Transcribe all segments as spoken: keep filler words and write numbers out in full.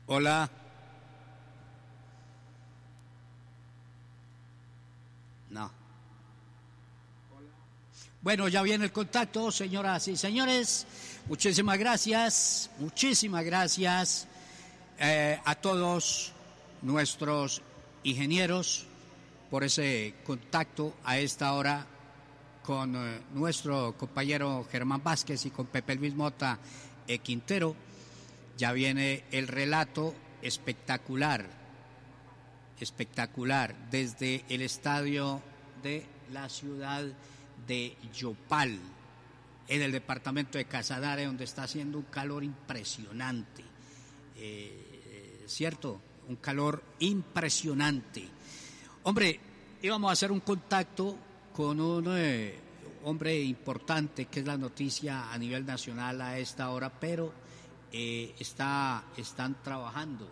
Hola. No. Bueno, ya viene el contacto, señoras y señores. Muchísimas gracias, muchísimas gracias eh, a todos nuestros ingenieros por ese contacto a esta hora con eh, nuestro compañero Germán Vázquez y con Pepe Luis Mota eh, Quintero. Ya viene el relato espectacular, espectacular desde el estadio de la ciudad de Yopal, en el departamento de Casanare, donde está haciendo un calor impresionante, eh, ¿cierto? Un calor impresionante. Hombre, íbamos a hacer un contacto con un eh, hombre importante, que es la noticia a nivel nacional a esta hora, pero eh, está, están trabajando,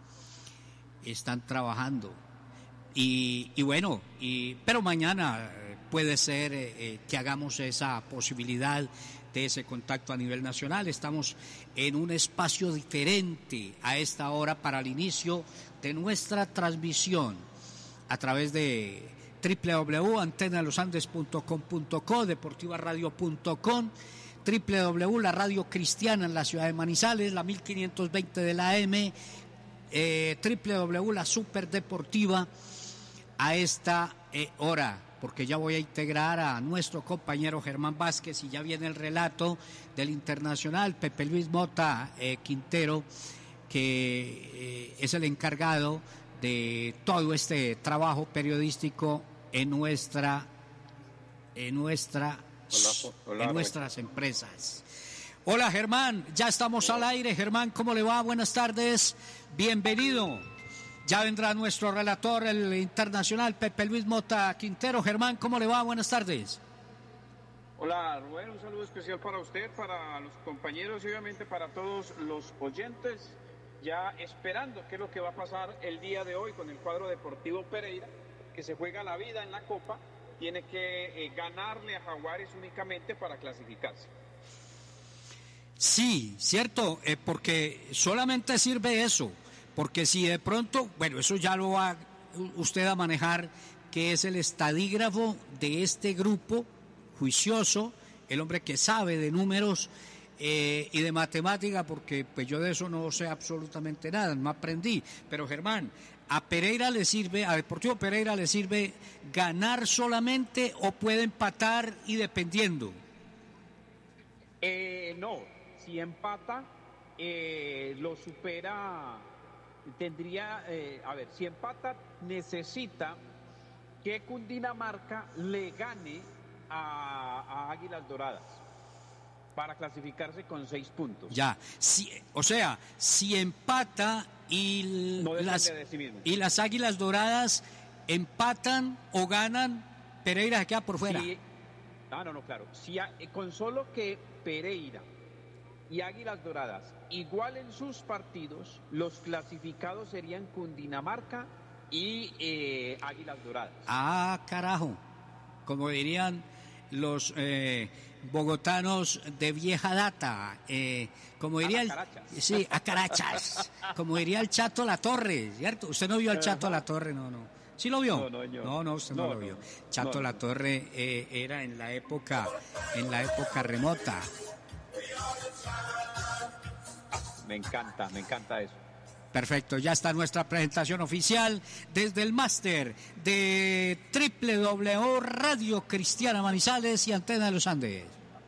están trabajando. Y, y bueno, y, pero mañana puede ser eh, que hagamos esa posibilidad de ese contacto a nivel nacional. Estamos en un espacio diferente a esta hora para el inicio de nuestra transmisión a través de doble u doble u doble u punto antena de los andes punto com punto co, deportiva radio punto com, doble u doble u doble u punto la radio cristiana en la ciudad de Manizales, la mil quinientos veinte de la A M, eh, doble u doble u doble u punto la superdeportiva a esta eh, hora, porque ya voy a integrar a nuestro compañero Germán Vázquez y ya viene el relato del internacional Pepe Luis Mota eh, Quintero, que eh, es el encargado de todo este trabajo periodístico en nuestra en nuestra hola, hola, en nuestras empresas. Hola Germán, ya estamos al aire. Germán, ¿cómo le va? Buenas tardes, bienvenido. Ya vendrá nuestro relator, el internacional Pepe Luis Mota Quintero. Germán, ¿cómo le va? Buenas tardes. Hola Rubén, un saludo especial para usted, para los compañeros y obviamente para todos los oyentes. Ya esperando qué es lo que va a pasar el día de hoy con el cuadro Deportivo Pereira, que se juega la vida en la Copa, tiene que eh, ganarle a Jaguares únicamente para clasificarse. Sí, cierto, eh, porque solamente sirve eso, porque si de pronto, bueno, eso ya lo va usted a manejar, que es el estadígrafo de este grupo juicioso, el hombre que sabe de números eh, y de matemática, porque pues yo de eso no sé absolutamente nada, no aprendí. Pero Germán, a Pereira le sirve, a Deportivo Pereira le sirve ganar solamente o puede empatar y dependiendo. Eh, no, si empata eh, lo supera, tendría, eh, a ver, si empata necesita que Cundinamarca le gane a, a Águilas Doradas para clasificarse con seis puntos. Ya, si, o sea, si empata y, no las, de sí mismo. y las Águilas Doradas empatan o ganan, Pereira se queda por fuera. Si, ah, no, no, claro. Si a, con solo que Pereira y Águilas Doradas igualen sus partidos, los clasificados serían Cundinamarca y eh, Águilas Doradas. Ah, carajo. Como dirían los eh, bogotanos de vieja data, eh, como diría el, sí, a carachas, como diría el Chato Latorre, ¿cierto? Usted no vio al Chato Latorre, no, no. ¿Sí lo vio? No, no, yo. no, no, usted no, no lo vio. No, Chato no, Latorre eh, era en la época, en la época remota. Me encanta, me encanta eso. Perfecto, ya está nuestra presentación oficial desde el máster de doble u doble u doble u punto Radio Cristiana Manizales y Antena de los Andes.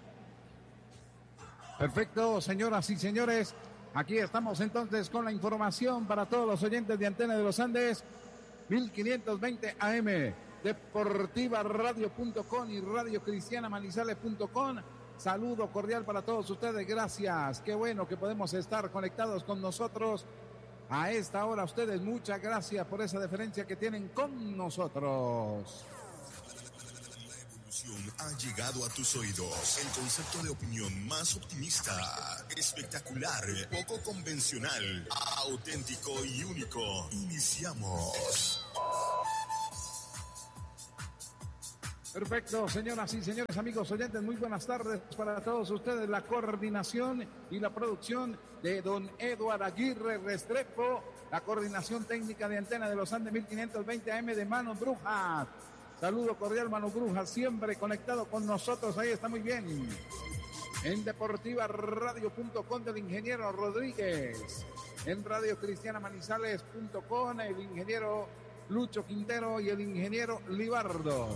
Perfecto, señoras y señores, aquí estamos entonces con la información para todos los oyentes de Antena de los Andes, mil quinientos veinte A M, deportiva radio punto com y radio cristiana manizales punto com. Saludo cordial para todos ustedes, gracias, qué bueno que podemos estar conectados con nosotros a esta hora. Ustedes, muchas gracias por esa deferencia que tienen con nosotros. La evolución ha llegado a tus oídos. El concepto de opinión más optimista, espectacular, poco convencional, auténtico y único. Iniciamos. Perfecto, señoras y señores, amigos oyentes, muy buenas tardes para todos ustedes. La coordinación y la producción de don Eduardo Aguirre Restrepo, la coordinación técnica de Antena de los Andes mil quinientos veinte A M de Mano Brujas. Saludo cordial, Mano Brujas, siempre conectado con nosotros, ahí está muy bien. En deportiva radio punto com del ingeniero Rodríguez, en radio cristiana manizales punto com el ingeniero Lucho Quintero y el ingeniero Libardo.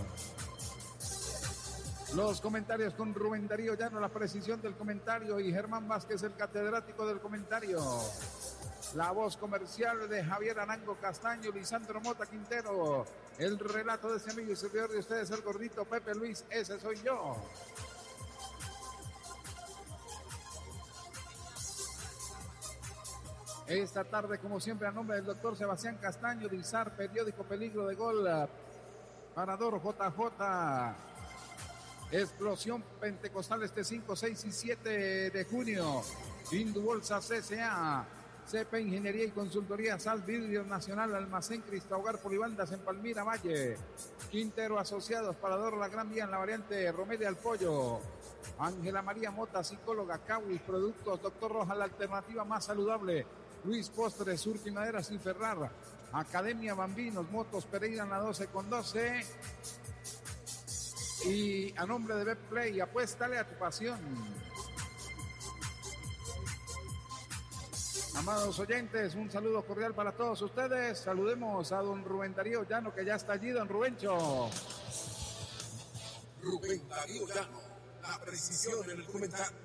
Los comentarios con Rubén Darío Llano, la precisión del comentario, y Germán Vázquez, el catedrático del comentario. La voz comercial de Javier Arango Castaño, Lisandro Mota Quintero. El relato de ese amigo y servidor de ustedes, el gordito Pepe Luis, ese soy yo. Esta tarde, como siempre, a nombre del doctor Sebastián Castaño, de I S A R, periódico Peligro de Gol, Parador J J, Explosión Pentecostal este cinco, seis y siete de junio, Indubolsa C C A, C P Ingeniería y Consultoría, Sal Vidrio Nacional, Almacén Cristohogar Polibandas en Palmira Valle, Quintero Asociados, Parador La Gran Vía en la variante Romelia al Pollo, Ángela María Mota, psicóloga, Cawis Productos, Doctor Roja, la alternativa más saludable, Luis Postres, Surti Maderas y Ferrar, Academia Bambinos, Motos Pereira en la doce con doce. Y a nombre de Betplay, apuéstale a tu pasión. Amados oyentes, un saludo cordial para todos ustedes. Saludemos a don Rubén Darío Llano, que ya está allí, don Rubencho. Rubén Darío Llano, la precisión en el comentario.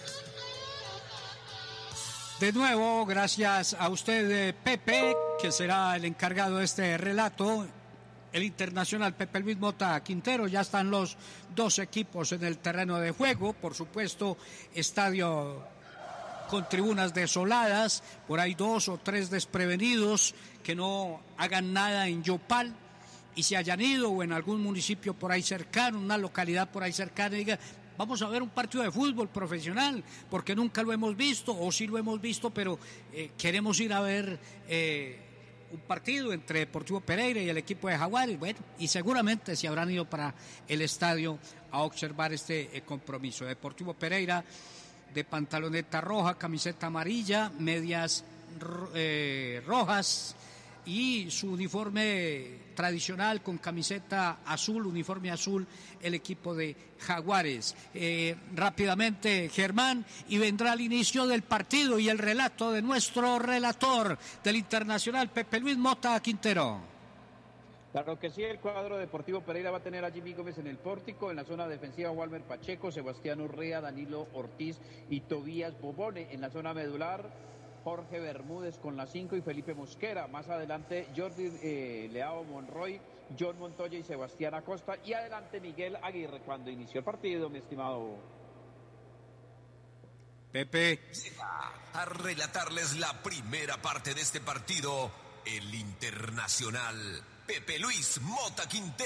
De nuevo, gracias a usted, Pepe, que será el encargado de este relato. El internacional Pepe Luis Mota Quintero, ya están los dos equipos en el terreno de juego, por supuesto, estadio con tribunas desoladas, por ahí dos o tres desprevenidos que no hagan nada en Yopal y se hayan ido o en algún municipio por ahí cercano, una localidad por ahí cercana, y diga, vamos a ver un partido de fútbol profesional, porque nunca lo hemos visto, o sí lo hemos visto, pero eh, queremos ir a ver eh, un partido entre Deportivo Pereira y el equipo de Jaguares, bueno, y seguramente se habrán ido para el estadio a observar este eh, compromiso. Deportivo Pereira de pantaloneta roja, camiseta amarilla, medias eh, rojas y su uniforme tradicional con camiseta azul, uniforme azul, el equipo de Jaguares. Eh, rápidamente, Germán, y vendrá el inicio del partido y el relato de nuestro relator del internacional, Pepe Luis Mota Quintero. Claro que sí, el cuadro deportivo Pereira va a tener a Jimmy Gómez en el pórtico, en la zona defensiva Walmer Pacheco, Sebastián Urrea, Danilo Ortiz y Tobías Bobone, en la zona medular Jorge Bermúdez con la cinco y Felipe Mosquera, más adelante Jordi eh, Leao Monroy, John Montoya y Sebastián Acosta, y adelante Miguel Aguirre cuando inició el partido, mi estimado Pepe. A relatarles la primera parte de este partido, el internacional Pepe Luis Mota Quintero.